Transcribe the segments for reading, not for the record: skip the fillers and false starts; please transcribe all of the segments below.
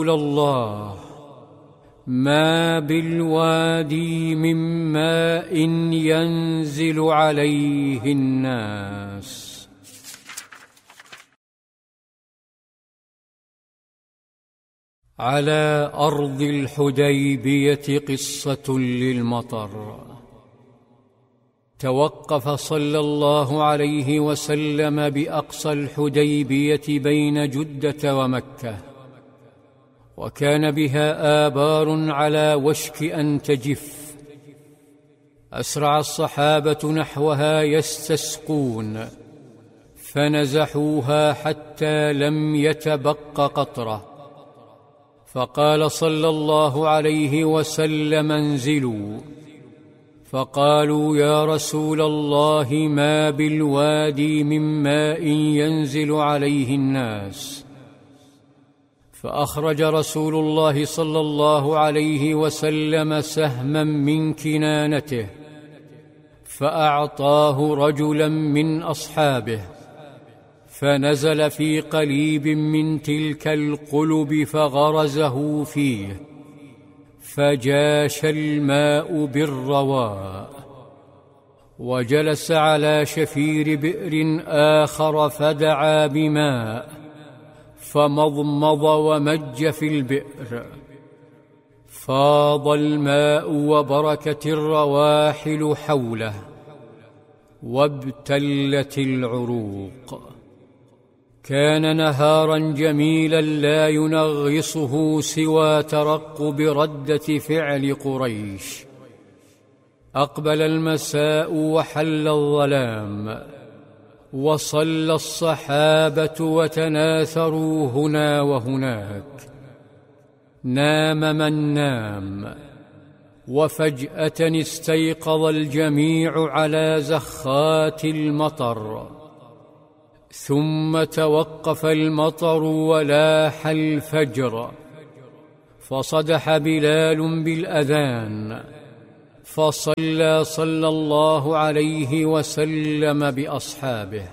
الله ما بالوادي من ماء ينزل عليه الناس. على أرض الحديبية قصة للمطر. توقف صلى الله عليه وسلم بأقصى الحديبية بين جدة ومكة، وكان بها آبار على وشك أن تجف. أسرع الصحابة نحوها يستسقون، فنزحوها حتى لم يتبق قطرة، فقال صلى الله عليه وسلم: انزلوا. فقالوا: يا رسول الله ما بالوادي من ماء ينزل عليه الناس. فأخرج رسول الله صلى الله عليه وسلم سهما من كنانته، فأعطاه رجلا من أصحابه، فنزل في قليب من تلك القلب فغرزه فيه، فجاش الماء بالرواء. وجلس على شفير بئر آخر فدعا بماء، فمضمض ومج في البئر، فاض الماء وبركت الرواحل حوله، وابتلت العروق. كان نهارا جميلا لا ينغصه سوى ترقب ردة فعل قريش. أقبل المساء وحل الظلام، وصلى الصحابة وتناثروا هنا وهناك. نام من نام، وفجأة استيقظ الجميع على زخات المطر، ثم توقف المطر ولاح الفجر، فصدح بلال بالأذان، فصلى صلى الله عليه وسلم بأصحابه.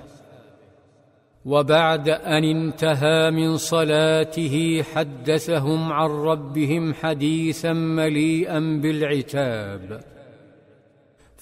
وبعد أن انتهى من صلاته حدثهم عن ربهم حديثا مليئا بالعتاب.